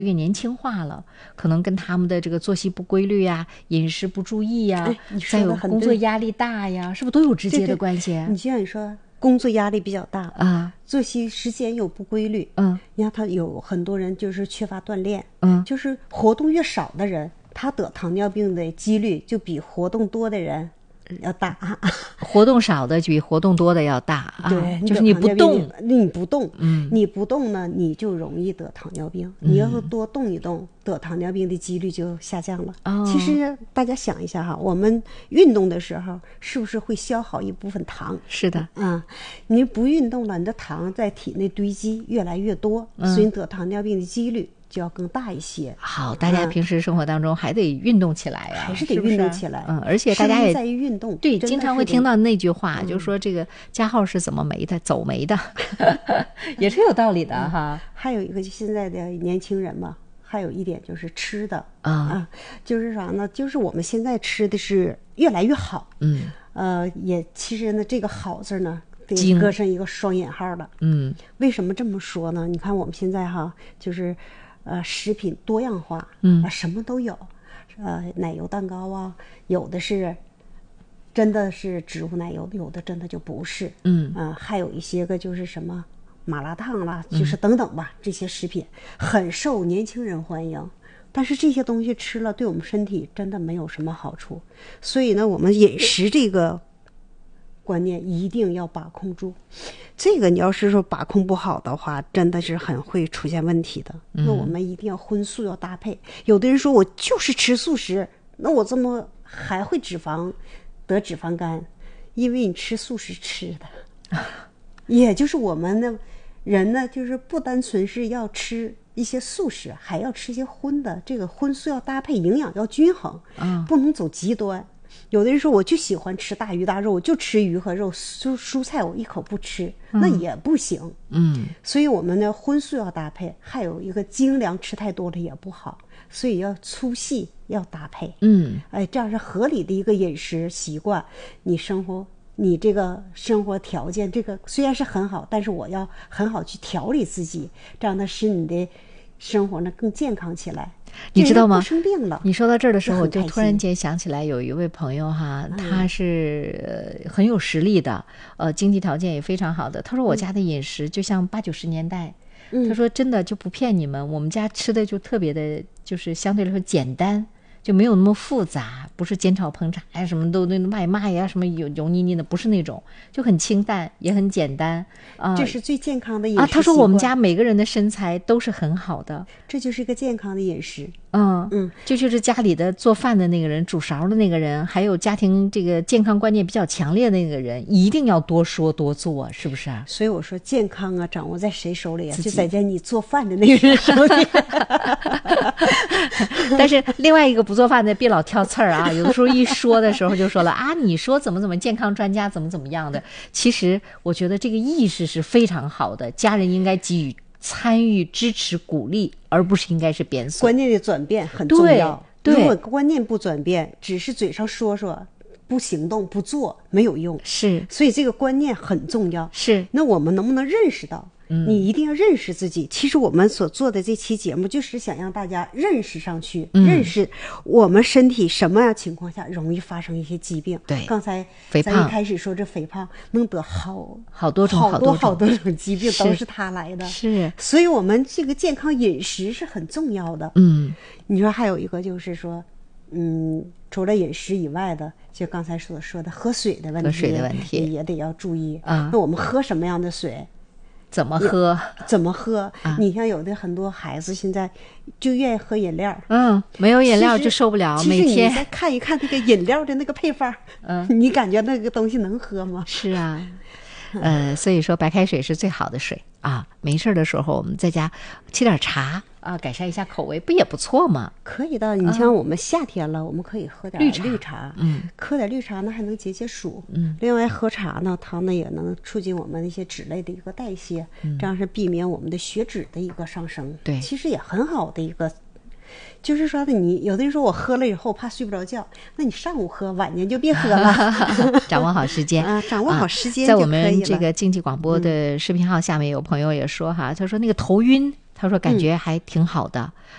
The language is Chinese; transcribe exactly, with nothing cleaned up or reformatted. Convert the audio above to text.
越年轻化了，可能跟他们的这个作息不规律呀、饮食不注意呀、 哎、 再有工作压力大呀，是不是都有直接的关系？ 对对，你就像你说工作压力比较大啊， 作息时间有不规律， 嗯， 你看他有很多人就是缺乏锻炼， 嗯， 就是活动越少的人，他得糖尿病的几率就比活动多的人要大。 活动少的比活动多的要大啊， 对， 就是你不动， 你不动， 嗯， 你不动呢，你就容易得糖尿病。嗯、你要是多动一动，得糖尿病的几率就下降了。 哦、 其实大家想一下哈，我们运动的时候是不是会消耗一部分糖？ 是的， 啊、嗯，你不运动了，你的糖在体内堆积越来越多，嗯、所以你得糖尿病的几率就要更大一些。 好，大家平时生活当中还得运动起来呀、啊， 还是得运动起来。 嗯，而且大家也在于运动， 对，经常会听到那句话， 嗯、 就是说这个家号是怎么没的，走没的，也是有道理的哈、嗯。 还有一个现在的年轻人嘛，还有一点就是吃的啊、 啊，就是啥呢？就是我们现在吃的是越来越好， 嗯， 呃，也其实呢，这个好字呢。得搁上一个双引号了。 嗯， 为什么这么说呢？你看我们现在哈，就是呃，食品多样化， 嗯、 呃，什么都有，呃，奶油蛋糕啊，有的是真的是植物奶油，有的真的就不是。 嗯， 啊、呃，还有一些个就是什么麻辣烫啦，就是等等吧，嗯、这些食品很受年轻人欢迎。但是这些东西吃了对我们身体真的没有什么好处，所以呢，我们饮食这个观念一定要把控住，这个你要是说把控不好的话，真的是很会出现问题的。 嗯、 那我们一定要荤素要搭配。有的人说我就是吃素食，那我这么还会脂肪得脂肪肝，因为你吃素食吃的，也就是我们的人呢，就是不单纯是要吃一些素食，还要吃一些荤的，这个荤素要搭配，营养要均衡， 嗯、 不能走极端。有的人说我就喜欢吃大鱼大肉，我就吃鱼和肉，蔬蔬菜我一口不吃，那也不行。 嗯， 所以我们的荤素要搭配，还有一个精粮吃太多了也不好，所以要粗细要搭配。 嗯， 哎，这样是合理的一个饮食习惯。你生活，你这个生活条件，这个虽然是很好，但是我要很好去调理自己，这样呢使你的生活呢更健康起来。 你知道吗？ 生病了。 你说到这儿的时候，我就突然间想起来，有一位朋友哈，他是、呃、很有实力的，呃，经济条件也非常好的。他说我家的饮食就像八九十年代， 嗯、 他说真的就不骗你们，我们家吃的就特别的，就是相对来说简单。就没有那么复杂，不是煎炒烹炸呀，什么都那外卖呀，什么油油腻腻的，不是那种，就很清淡，也很简单啊。 这是最健康的饮食啊。他说我们家每个人的身材都是很好的， 这就是一个健康的饮食。 嗯嗯， 就就是家里的做饭的那个人，煮勺的那个人，还有家庭这个健康观念比较强烈的那个人，一定要多说多做，是不是啊？ 所以我说健康啊，掌握在谁手里啊？就在在你做饭的那个人手里。 但是另外一个不做饭的别老挑刺儿啊，有的时候一说的时候就说了啊，你说怎么怎么健康专家怎么怎么样的。其实我觉得这个意识是非常好的，家人应该给予参与、支持、鼓励，而不是应该是贬损。 观念的转变很重要。 对， 如果观念不转变，只是嘴上说说，不行动不做，没有用。 是， 所以这个观念很重要。 是， 那我们能不能认识到？你一定要认识自己。其实我们所做的这期节目，就是想让大家认识上去， 嗯、 认识我们身体什么样情况下容易发生一些疾病。 对， 刚才肥胖， 咱一开始说这肥胖能得好好多种好多好多种疾病，都是它来的。 是， 所以我们这个健康饮食是很重要的。 嗯， 你说还有一个就是说，嗯，除了饮食以外的，就刚才所说的喝水的问题， 喝水的问题也得要注意啊。 那我们喝什么样的水？ 怎么喝？ 怎么喝？ 啊、 你像有的很多孩子现在就愿意喝饮料， 嗯，没有饮料就受不了。每天你再看一看那个饮料的那个配方， 嗯， 你感觉那个东西能喝吗？ 是啊，呃，所以说白开水是最好的水啊。没事的时候我们在家沏点茶啊，改善一下口味，不也不错吗？ 可以的。你像我们夏天了，嗯、我们可以喝点绿茶， 绿茶， 嗯， 喝点绿茶呢还能解解暑， 嗯。 另外喝茶呢，它呢也能促进我们一些脂类的一个代谢， 嗯、 这样是避免我们的血脂的一个上升。 对， 其实也很好的一个。就是说的，你有的人说我喝了以后怕睡不着觉，那你上午喝，晚间就别喝了。 掌握好时间啊，掌握好时间就可以了。在就我们这个经济广播的视频号下面，有朋友也说哈，他说那个头晕。 他说感觉还挺好的。